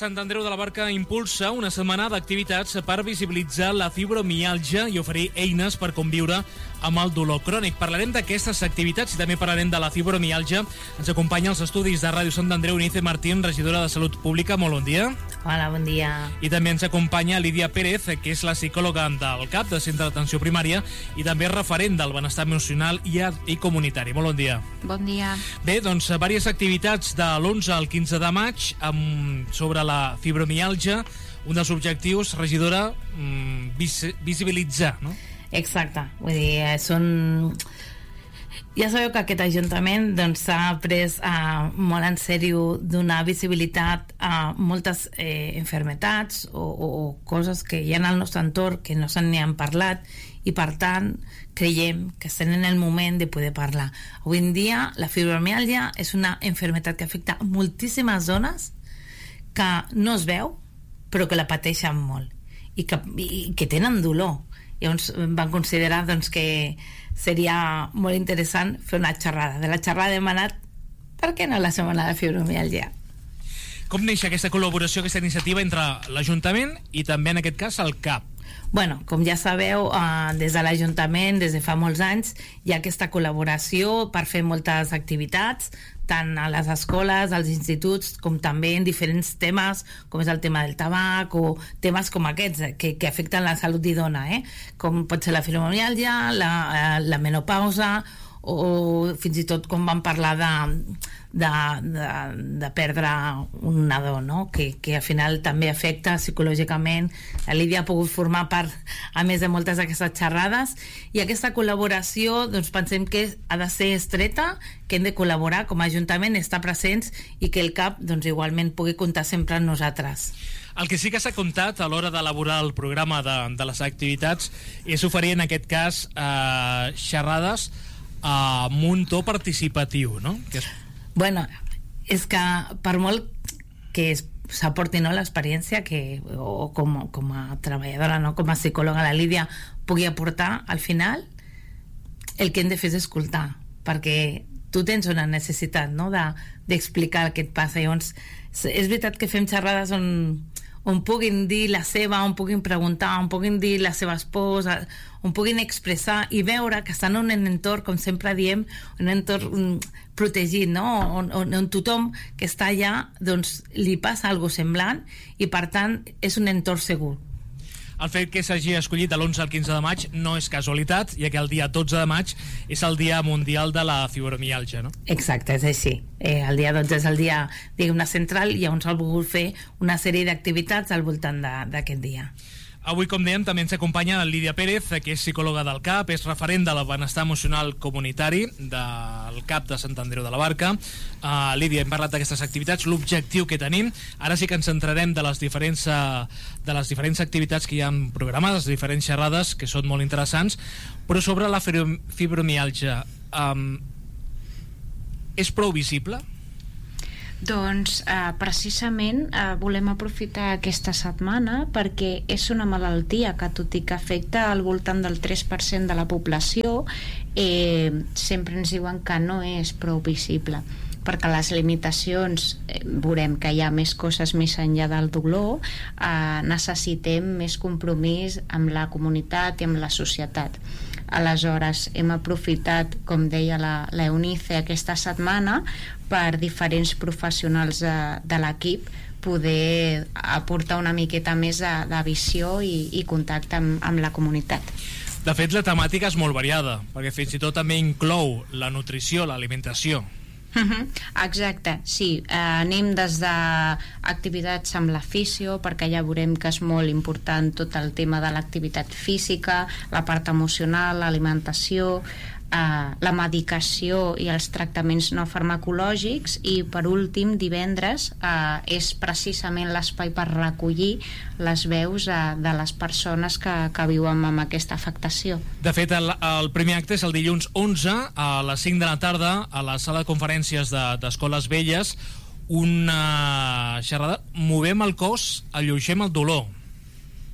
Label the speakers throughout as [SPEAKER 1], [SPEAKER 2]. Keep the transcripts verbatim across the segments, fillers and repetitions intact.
[SPEAKER 1] Sant Andreu de la Barca impulsa una setmana d'activitats per visibilitzar la fibromiàlgia i oferir eines per conviure amb el dolor crònic. Parlarem d'aquestes activitats i també parlarem de la fibromiàlgia. Ens acompanya als estudis de Ràdio Sant Andreu Unice Martín, regidora de Salut Pública. Molt bon dia.
[SPEAKER 2] Hola, bon dia.
[SPEAKER 1] I també ens acompanya Lídia Pérez, que és la psicòloga del CAP, de Centre d'Atenció Primària, i també referent del benestar emocional i, i comunitari. Molt bon dia.
[SPEAKER 3] Bon dia.
[SPEAKER 1] Bé, doncs, diverses activitats de l'onze al quinze de maig amb, sobre la fibromiàlgia. Un dels objectius, regidora, vis, visibilitzar, no?
[SPEAKER 2] Exacte. Vull dir, eh, són... Ja sabeu que aquest Ajuntament doncs, s'ha pres eh, molt en sèrio donar visibilitat a moltes eh, enfermetats o, o, o coses que hi ha al nostre entorn que no se'n han parlat, i per tant creiem que estem en el moment de poder parlar. Avui en dia la fibromiàlgia és una enfermetat que afecta moltíssimes dones que no es veu però que la pateixen molt i que, i que tenen dolor. Llavors van considerar doncs, que seria molt interessant fer una xerrada. De la xerrada hem anat, per què no, la setmana de fibromiàlgia?
[SPEAKER 1] Com neix aquesta col·laboració, aquesta iniciativa entre l'Ajuntament i també en aquest cas el CAP?
[SPEAKER 2] Bueno, com ja sabeu, eh, des de l'Ajuntament, des de fa molts anys, hi ha aquesta col·laboració per fer moltes activitats, tant a les escoles, als instituts, com també en diferents temes, com és el tema del tabac o temes com aquests, que, que afecten la salut i dona, eh? Com pot ser la fibromiàlgia, la, la menopausa, o fins i tot com vam parlar de, de, de, de perdre un nadó, no? que, que al final també afecta psicològicament. La Lídia ha pogut formar part, a més de moltes d'aquestes xerrades, i aquesta col·laboració doncs pensem que ha de ser estreta, que hem de col·laborar com a Ajuntament, estar presents, i que el CAP doncs, igualment pugui comptar sempre amb nosaltres.
[SPEAKER 1] El que sí que s'ha comptat a l'hora d'elaborar el programa de, de les activitats és oferir en aquest cas eh, xerrades amb un to participatiu, no? Que és...
[SPEAKER 2] Bueno, és que per molt que s'aporti, no, l'experiència que, o com, com a treballadora, no, com a psicòloga, la Lídia pugui aportar, al final el que hem de fer és escoltar, perquè tu tens una necessitat, no, de, d'explicar el que et passa. Llavors, és veritat que fem xerrades on on puguin dir la seva, on puguin preguntar, on puguin dir les seves pors, on puguin expressar i veure que estan en un entorn, com sempre diem, un entorn protegit, no? on, on, on tothom que està allà doncs, li passa alguna cosa semblant, i per tant és un entorn segur.
[SPEAKER 1] El fet que s'hagi escollit de l'onze al quinze de maig no és casualitat, ja que el dia dotze de maig és el dia mundial de la fibromiàlgia, no?
[SPEAKER 2] Exacte, és així. Eh, el dia dotze és el dia, diguem-ne, central, i on s'ha volgut fer una sèrie d'activitats al voltant d'aquest dia.
[SPEAKER 1] Avui, com dèiem, també ens acompanya la Lídia Pérez, que és psicòloga del CAP, és referent del benestar emocional comunitari del CAP de Sant Andreu de la Barca. Uh, Lídia, hem parlat d'aquestes activitats, l'objectiu que tenim. Ara sí que ens centrarem de les diferents, uh, de les diferents activitats que hi ha programades, les diferents xerrades, que són molt interessants, però sobre la fibromiàlgia, um, és prou visible?
[SPEAKER 3] Doncs eh, precisament eh, volem aprofitar aquesta setmana perquè és una malaltia que, tot i que afecta al voltant del tres per cent de la població, eh, sempre ens diuen que no és prou visible, perquè les limitacions, eh, veurem que hi ha més coses més enllà del dolor, eh, necessitem més compromís amb la comunitat i amb la societat. Aleshores hem aprofitat, com deia la, la Eunice, aquesta setmana per diferents professionals de, de l'equip poder aportar una miqueta més de, de visió i, i contacte amb, amb la comunitat.
[SPEAKER 1] De fet, la temàtica és molt variada, perquè fins i tot també inclou la nutrició, l'alimentació.
[SPEAKER 3] Uh-huh. Exacte, sí, eh, anem des d'activitats amb la fisio, perquè ja veurem que és molt important tot el tema de l'activitat física, la part emocional, l'alimentació, eh, la medicació i els tractaments no farmacològics, i per últim divendres eh, és precisament l'espai per recollir les veus eh, de les persones que, que viuen amb aquesta afectació.
[SPEAKER 1] De fet, el, el primer acte és el dilluns onze a les cinc de la tarda a la sala de conferències de, d'Escoles Velles, una xerrada Movem el cos, alleugem el dolor.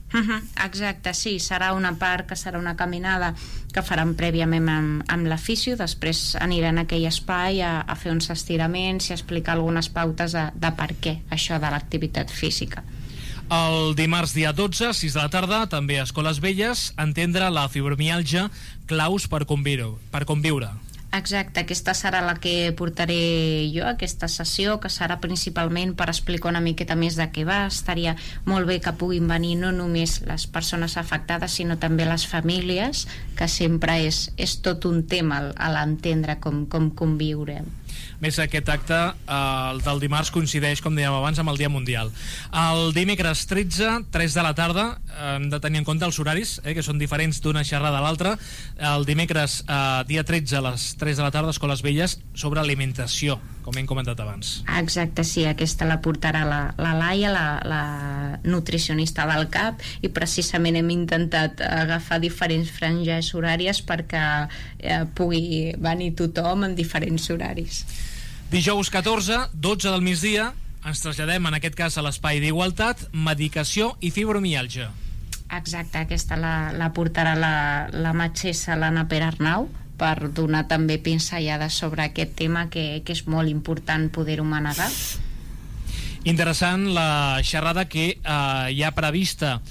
[SPEAKER 3] Uh-huh, exacte, sí, serà una part que serà una caminada que faran prèviament amb, amb l'aficio, després aniran a aquell espai a, a fer uns estiraments i a explicar algunes pautes de, de per què això de l'activitat física.
[SPEAKER 1] El dimarts dia dotze, sis de la tarda, també a Escoles Velles, entendre la fibromiàlgia, claus per conviure. Per conviure.
[SPEAKER 3] Exacte, aquesta serà la que portaré jo, aquesta sessió, que serà principalment per explicar una miqueta més de què va. Estaria molt bé que puguin venir no només les persones afectades, sinó també les famílies, que sempre és, és tot un tema a l'entendre com, com conviure.
[SPEAKER 1] Més aquest acte, eh, el del dimarts, coincideix, com dèiem abans, amb el Dia Mundial. El dimecres tretze, tres de la tarda, eh, hem de tenir en compte els horaris, eh, que són diferents d'una xerrada a l'altra. El dimecres, eh, dia tretze, a les tres de la tarda, Escoles Velles, sobre alimentació, com hem comentat abans.
[SPEAKER 3] Exacte, sí, aquesta la portarà la, la Laia, la, la nutricionista del C A P, i precisament hem intentat agafar diferents franges horàries perquè eh, pugui venir tothom en diferents horaris.
[SPEAKER 1] Dijous catorze, dotze del migdia, ens traslladem en aquest cas a l'espai d'igualtat, medicació i fibromiàlgia.
[SPEAKER 3] Exacte, aquesta la, la portarà la, la metgessa l'Anna Perarnau, per donar també pinzellades sobre aquest tema que, que és molt important poder-ho manegar.
[SPEAKER 1] Interessant la xerrada que eh, hi ha prevista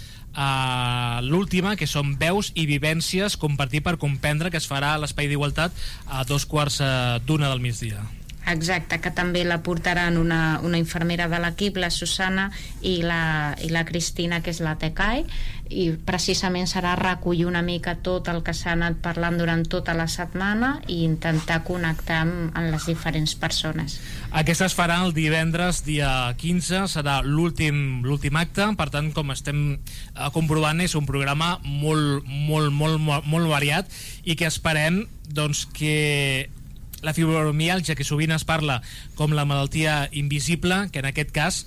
[SPEAKER 1] a l'última, que són veus i vivències compartir per comprendre, que es farà a l'espai d'igualtat a dos quarts d'una del migdia.
[SPEAKER 3] Exacte, que també la portaran una, una infermera de l'equip, la Susana, i la, i la Cristina, que és la T C A I, i precisament serà recollir una mica tot el que s'ha anat parlant durant tota la setmana i intentar connectar amb, amb les diferents persones.
[SPEAKER 1] Aquesta es farà el divendres dia quinze, serà l'últim l'últim acte, per tant, com estem eh, comprovant, és un programa molt, molt, molt, molt, molt variat, i que esperem doncs, que la fibromiàlgia, que sovint es parla com la malaltia invisible, que en aquest cas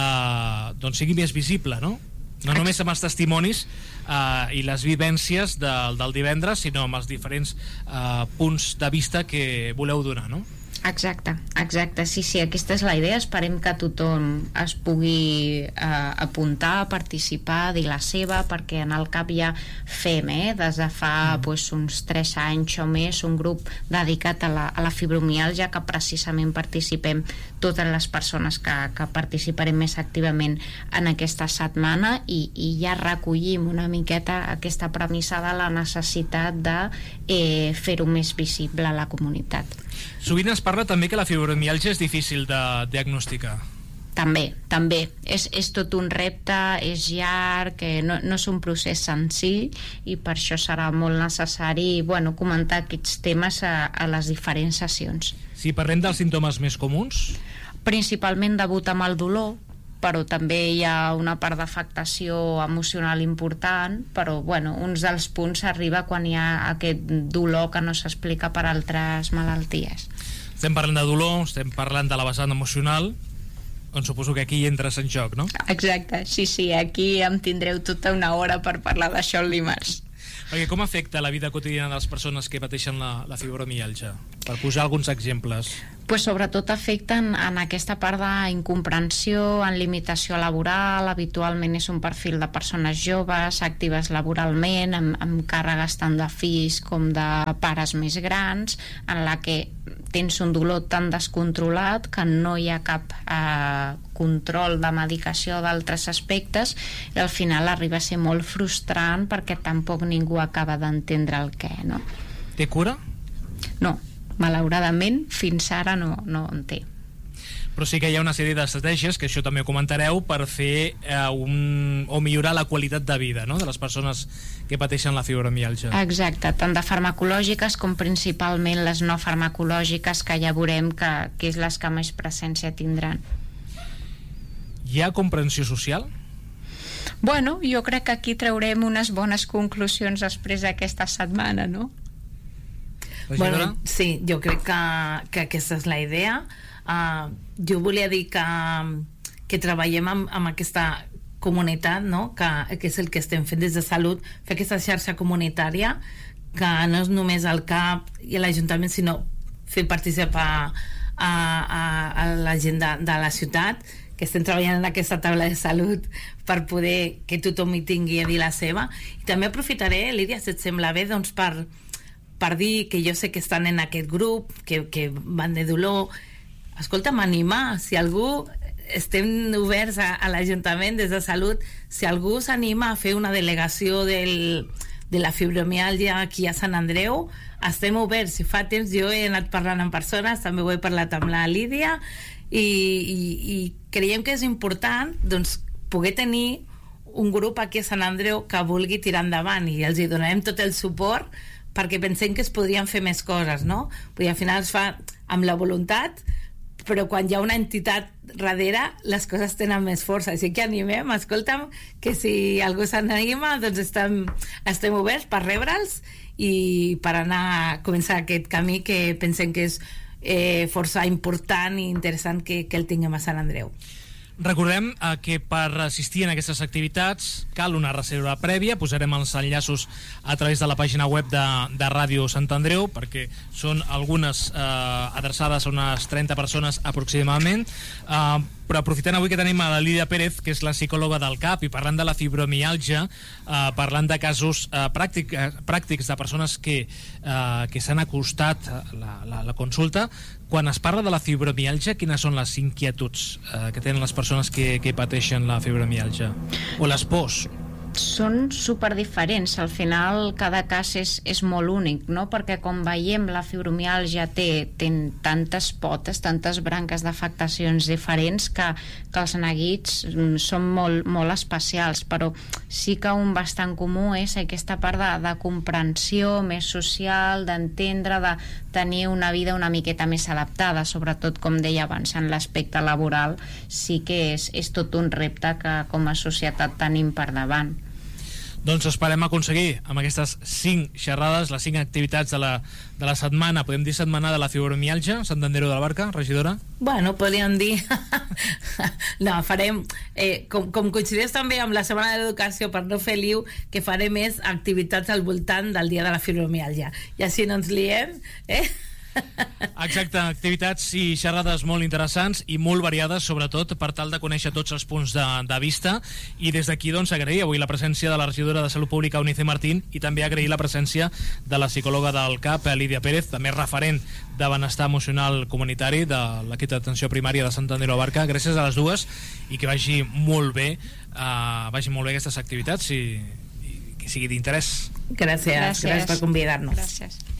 [SPEAKER 1] eh, doncs sigui més visible, no? No només amb els testimonis eh, i les vivències del, del divendres, sinó amb els diferents eh, punts de vista que voleu donar, no?
[SPEAKER 3] Exacte, exacte, sí, sí, aquesta és la idea. Esperem que tothom es pugui eh, apuntar, participar, dir la seva, perquè en el C A P ja fem, eh, des de fa mm. pues, uns tres anys o més, un grup dedicat a la, a la fibromiàlgia, que precisament participem totes les persones que, que participarem més activament en aquesta setmana, i, i ja recollim una miqueta aquesta premissa de la necessitat de eh, fer-ho més visible a la comunitat.
[SPEAKER 1] Sovint es parla també que la fibromiàlgia és difícil de diagnosticar.
[SPEAKER 3] També, també. És, és tot un repte, és llarg, que no, no és un procés senzill, i per això serà molt necessari, bueno, comentar aquests temes a, a les diferents sessions.
[SPEAKER 1] Si parlem dels símptomes més comuns?
[SPEAKER 3] Principalment debut amb el dolor, però també hi ha una part d'afectació emocional important, però bueno, uns dels punts arriba quan hi ha aquest dolor que no s'explica per altres malalties.
[SPEAKER 1] Estem parlant de dolor, estem parlant de la vessant emocional, on suposo que aquí hi entres en joc, no?
[SPEAKER 3] Exacte, sí, sí, aquí em tindreu tota una hora per parlar d'això el dimarts.
[SPEAKER 1] Perquè com afecta la vida quotidiana de les persones que pateixen la, la fibromiàlgia? Per posar alguns exemples.
[SPEAKER 3] Pues sobretot afecten en aquesta part d'incomprensió, en limitació laboral. Habitualment és un perfil de persones joves, actives laboralment, amb, amb càrregues tant de fills com de pares més grans, en la que tens un dolor tan descontrolat que no hi ha cap eh, control de medicació d'altres aspectes, i al final arriba a ser molt frustrant perquè tampoc ningú acaba d'entendre el què, no?
[SPEAKER 1] Té cura?
[SPEAKER 3] No, malauradament fins ara no, no en té.
[SPEAKER 1] Però sí que hi ha una sèrie d'estratègies, que això també ho comentareu, per fer eh, un, o millorar la qualitat de vida, no?, de les persones que pateixen la fibromiàlgia.
[SPEAKER 3] Exacte, tant de farmacològiques com principalment les no farmacològiques, que ja veurem que, que és les que més presència tindran.
[SPEAKER 1] Hi ha comprensió social?
[SPEAKER 3] Bueno, jo crec que aquí traurem unes bones conclusions després d'aquesta setmana, no?
[SPEAKER 2] Bueno, sí, jo crec que, que aquesta és la idea. Uh, jo volia dir que, que treballem amb, amb aquesta comunitat, no? que, que és el que estem fent des de Salut, fer aquesta xarxa comunitària, que no és només el C A P i l'Ajuntament, sinó fer participar a, a, a la gent de, de la ciutat, que estem treballant en aquesta taula de salut per poder que tothom hi tingui a dir la seva. I també aprofitaré, Lídia, si et sembla bé, doncs per, per dir que jo sé que estan en aquest grup, que, que van de dolor. Escolta'm, animar, si algú... estem oberts a, a l'Ajuntament des de Salut, si algú s'anima a fer una delegació del, de la fibromiàlgia aquí a Sant Andreu, estem oberts. Si fa temps jo he anat parlant amb persones, també ho he parlat amb la Lídia, i, i, i creiem que és important doncs, poder tenir un grup aquí a Sant Andreu que vulgui tirar endavant, i els hi donarem tot el suport perquè pensem que es podrien fer més coses, no? Perquè al final es fa amb la voluntat, però quan hi ha una entitat darrere, les coses tenen més força. Així que animem, escolta'm, que si algú s'anima, doncs estem, estem oberts per rebre'ls i per anar a començar aquest camí que pensem que és eh, força important i interessant que, que el tinguem a Sant Andreu.
[SPEAKER 1] Recordem eh, que per assistir en aquestes activitats cal una reserva prèvia. Posarem els enllaços a través de la pàgina web de, de Ràdio Sant Andreu, perquè són algunes eh, adreçades a unes trenta persones aproximadament. Eh, però aprofitant avui que tenim a la Lídia Pérez, que és la psicòloga del C A P, i parlant de la fibromiàlgia, eh, parlant de casos eh, pràctic, eh, pràctics de persones que, eh, que s'han acostat a la, la, la consulta, quan es parla de la fibromiàlgia, quines són les inquietuds eh, que tenen les persones que, que pateixen la fibromiàlgia? O les pors?
[SPEAKER 3] Són superdiferents. Al final cada cas és, és molt únic, no? Perquè com veiem la fibromiàlgia té, té tantes potes, tantes branques d'afectacions diferents que, que els neguits són molt, molt especials, però sí que un bastant comú és aquesta part de, de comprensió més social, d'entendre, de tenir una vida una miqueta més adaptada, sobretot com deia abans en l'aspecte laboral. Sí que és, és tot un repte que com a societat tenim per davant.
[SPEAKER 1] Doncs esperem aconseguir amb aquestes cinc xerrades, les cinc activitats de la, de la setmana, podem dir setmana de la fibromiàlgia, Sant Andreu de la Barca, regidora?
[SPEAKER 2] Bueno, podríem dir... no, farem... Eh, com, com coincideix també amb la Setmana de l'Educació, per no fer liu, que farem més activitats al voltant del dia de la fibromiàlgia. I així no ens liem, eh?
[SPEAKER 1] Exacte, activitats i xerrades molt interessants i molt variades, sobretot per tal de conèixer tots els punts de, de vista. I des d'aquí doncs agrair avui la presència de la regidora de Salut Pública, Eunice Martín, i també agrair la presència de la psicòloga del C A P, Lídia Pérez, també referent de benestar emocional comunitari de l'equip d'atenció primària de Sant Andreu de la Barca. Gràcies a les dues i que vagi molt bé uh, vagi molt bé aquestes activitats i, i que sigui d'interès.
[SPEAKER 2] Gràcies, gràcies, gràcies per convidar-nos.
[SPEAKER 3] Gràcies.